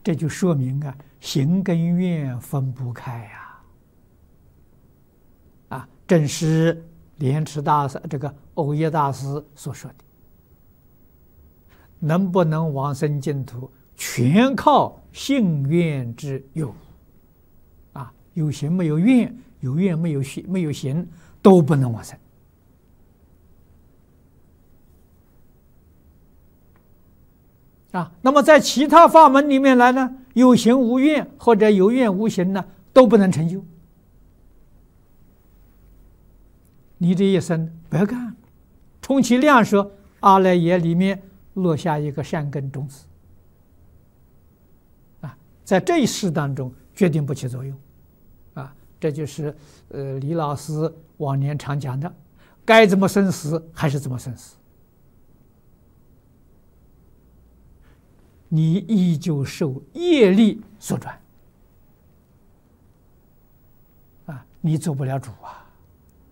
这就说明啊，行跟愿分不开呀。正是莲池大师这个藕益大师所说的，能不能往生净土，全靠信愿之有。有行没有愿，有愿没有行，都不能往生。那么在其他法门里面来呢，有行无愿或者有愿无行呢，都不能成就。你这一生不要干，充其量说阿赖耶里面落下一个善根种子，在这一世当中决定不起作用。这就是李老师往年常讲的，该怎么生死还是怎么生死，你依旧受业力所转，你做不了主啊。